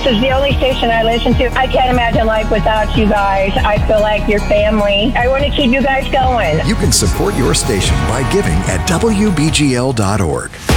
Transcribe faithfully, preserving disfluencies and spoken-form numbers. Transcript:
This is the only station I listen to. I can't imagine life without you guys. I feel like your family. I want to keep you guys going. You can support your station by giving at W B G L dot org.